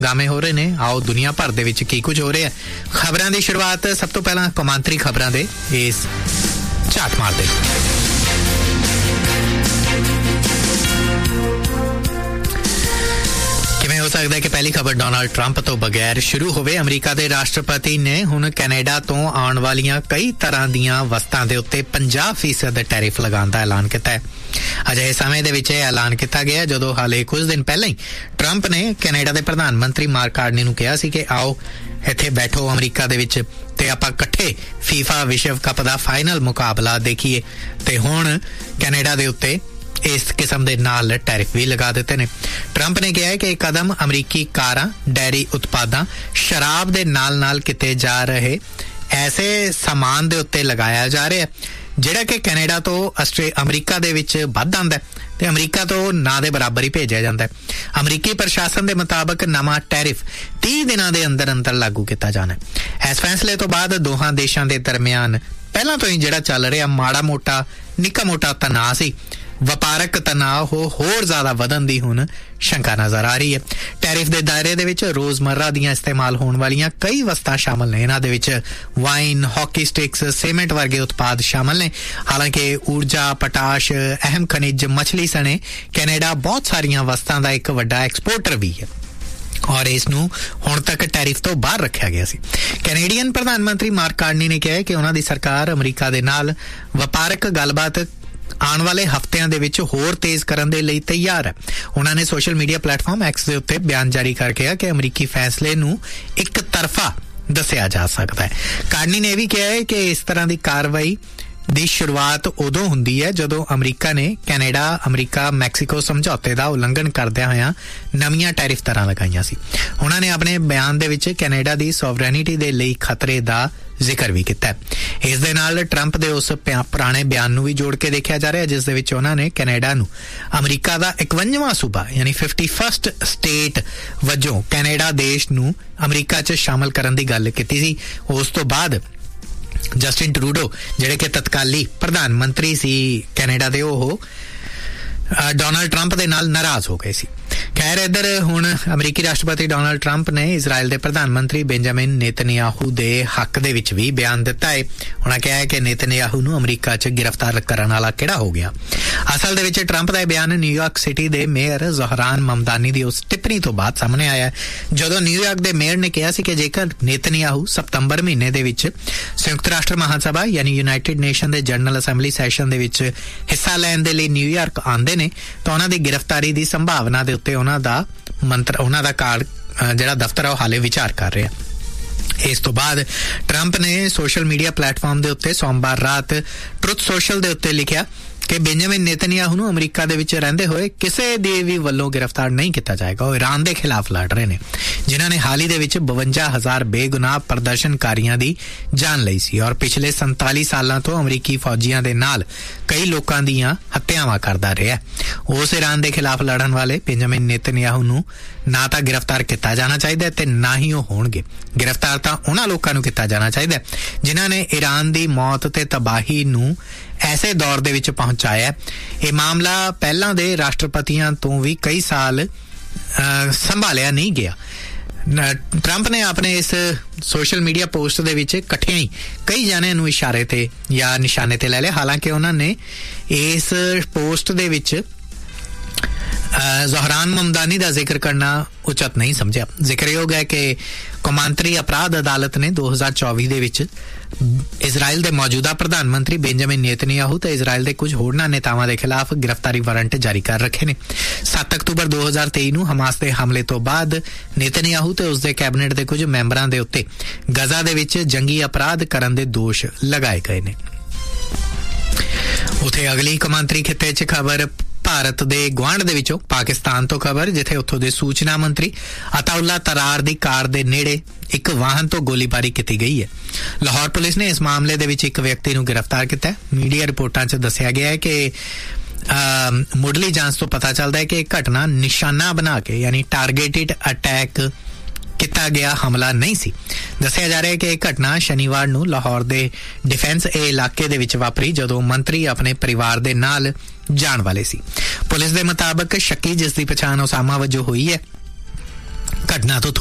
गामे हो रहे ने। आओ दुनिया भर दे विच की कुछ हो रहा है। खबरां दी शुरुआत सब तो पहला कौमांतरी खबरां दे इस झात मारदे। किवें हो सकदा है कि पहली खबर डोनाल्ड ट्रंप तो बगैर शुरू होवे। अमरीका दे राष्ट्रपति ने हुण कैनेडा तो आउण वालियां कई तरह दीयां वस्तां दे उत्ते 50% टैरिफ लगाउण दा ऐलान कीता है। अजे समय दे विच ऐलान किया गया जदों हाले कुछ दिन पहले ही ट्रंप ने कैनेडा के प्रधानमंत्री मार्क कार्नी नूं कहा सी कि आओ इत्थे बैठो अमरीका दे विच ते आपां इकट्ठे फीफा विश्व कप दा फाइनल मुकाबला देखीए। ते हुण कैनेडा दे उत्ते इस किस्म के नाल टैरिफ भी लगा दिते ने। ट्रंप ने कहा है कि कदम अमरीकी कारां, डेयरी उत्पादां, शराब दे नाल किते जा रहे ऐसे सामान दे उत्ते लगाया जा रहा है ਜਿਹੜਾ कि कैनेडा तो अमरीका दे विच वध आंदा है ते अमरीका तो ना दे बराबर ही भेजा जाता है। अमरीकी प्रशासन के मुताबिक नवा टैरिफ 30 दिनों के अंदर अंदर लागू किया जाना है। इस फैसले तो बाद दोहां देशों के दरमियान पहला तो ही जिहड़ा चल रहा माड़ा मोटा निक्का मोटा तनाव सी, वपारक तनाव होर ज्यादा वधन दी हुण शंका नजर आ रही है। टैरिफ के दायरे दे विच रोजमर्रा दियां इस्तेमाल होने वालियां कई वस्तां शामिल ने। इन्हां दे विच वाइन, हॉकी स्टिक्स, सीमेंट वर्गे उत्पाद शामिल ने। हालांकि ऊर्जा, पोटाश, अहम खनिज, मछली सने कैनेडा बहुत सारियां वस्तां दा एक वड्डा एक्सपोर्टर भी है और इसनूं हुण तक टैरिफ तो बाहर रखा गया सी। कैनेडियन प्रधानमंत्री मार्क कार्नी ने कहा है कि उन्हां दी सरकार अमरीका दे नाल वपारक गलबात आने वाले हफ्तियां दे विच होर तेज करन दे लई तैयार है। उन्होंने सोशल मीडिया प्लेटफॉर्म एक्स दे उत्ते बयान जारी करके कहा कि अमरीकी फैसले नूं एक तरफा दस्सिया जा सकता है। कार्नी ने भी कहा है कि इस तरह की कार्रवाई दी शुरुआत उदों हुंदी है जदों अमरीका ने कैनेडा अमरीका मैक्सीको समझौते का उल्लंघन करदिया होया नवीं टैरिफ दरां लगाईयां सी। उन्होंने अपने बयान दे विच कैनेडा की सॉवरेनिटी दे लई खतरे का जिक्र भी किया। इस दे नाल ट्रंप दे उस पुराने बयान नूं भी जोड़ के देखा जा रहा है जिस दे विच उन्होंने कैनेडा नूं अमरीका का 51वां सूबा यानी 51st स्टेट वजों कैनेडा देश नूं अमरीका च शामिल करन दी गल कीती सी। उस तो बाद जस्टिन ट्रूडो जिहड़े कि तत्काली प्रधानमंत्री सी कैनेडा दे ओह डोनाल्ड ट्रंप दे नाल नाराज हो गए सी। खैर इधर हुण अमरीकी राष्ट्रपति डोनाल्ड ट्रंप ने इजराइल के प्रधानमंत्री बेंजामिन नेतन्याहू दे हक दे विच भी बयान दिता है। उन्होंने कहा है कि नेतन्याहू नूं अमरीका च गिरफ्तार करने वाला किहड़ा हो गया। असल दे विच ट्रंप दा बयान न्यूयॉर्क सिटी दे मेयर ज़ोहरान ममदानी दी उस टिप्पणी तो बाद सामने आया है जदों न्यूयॉर्क दे मेयर ने कहा सी कि जेकर नेतन्याहू सितंबर महीने दे विच संयुक्त राष्ट्र महासभा यानी यूनाइटेड नेशन दे जनरल असैंबली सैशन दे विच हिस्सा लैण दे लई न्यूयॉर्क आंदे ने तो उन्हां दी गिरफ्तारी दी संभावना दे उत्ते उन्हां दा कार्ड जिहड़ा दफ्तर है हाले विचार कर रहा है। इस तो बाद ट्रंप ने सोशल मीडिया प्लेटफॉर्म दे उत्ते सोमवार रात ट्रुथ सोशल दे उत्ते लिखिया कि बेंजामिन नेतन्याहू नूं अमरीका दे विच रहिंदे होए किसी दे भी वल्लों गिरफ्तार नहीं किया जाएगा। वो ईरान के खिलाफ लड़ रहे हैं जिन्हां ने हाल ही दे विच 52,000 बेगुनाह प्रदर्शनकारियों की जान लई सी और पिछले 47 सालों तो अमरीकी फौजियों के नाल कई लोगों दीयां हत्यावां करदा रहा। उस ईरान के खिलाफ लड़न वाले बेंजामिन नेतन्याहू नूं ना तो गिरफ्तार किया जाना चाहिए ते ना ही वो होणगे। गिरफ्तार तो उन्हां लोकां नूं किया जाना चाहिए जिन्हां ने ईरान की मौत ते तबाही नूं ऐसे दौर दे विच पहुंचाया। ये मामला पहलां दे राष्ट्रपतियां तो भी कई साल संभालिया नहीं गया। ट्रंप ने अपने इस सोशल मीडिया पोस्ट दे विच इकट्ठे ही कई जणिਆਂ नूं इशारे ते या निशाने ते ले लिया। हालांकि उन्होंने इस पोस्ट दे विच ज़ोहरान ममदानी का जिक्र करना उचित नहीं समझा। जिक्रयोग है कि कौमांतरी अपराध अदालत ने 2024 दे विच इजराइल के मौजूदा प्रधानमंत्री बेंजामिन नेतन्याहू ते इजराइल के कुछ होरना नेतावां के खिलाफ गिरफ्तारी वारंट जारी कर रखे ने। 7 अक्तूबर 2023 नूं हमास के हमले तो बाद नेतन्याहू ते उसके कैबिनेट के कुछ मैंबरां दे उत्ते गजा दे विच जंगी अपराध करन दे दोष लगाए गए ने। उत्थे अगली कौमांतरी खिते च खबर भारत दे गुआंढ दे विचों पाकिस्तान तो खबर जिथे उत्थों दे सूचना मंत्री अताउल्ला तरार दी कार दे नेड़े एक वाहन तो गोलीबारी की गई है। लाहौर पुलिस ने इस मामले दे विच एक व्यक्ति नूं गिरफ्तार किया। मीडिया रिपोर्टां च दस्सिया गया है कि मुढ़ली जांच तो पता चलता है कि घटना निशाना बना के यानी टारगेटेड अटैक किया गया हमला नहीं सी। दस्सिया जा रहा है कि यह घटना शनिवार नूं लाहौर दे डिफेंस इलाके दे विच वापरी जदों मंत्री अपने परिवार दे नाल जाण वाले सी। पुलिस दे मुताबिक शक्की जिसकी पछाण ओसामा वजों हुई है ਘਟਨਾ ਤੋਂ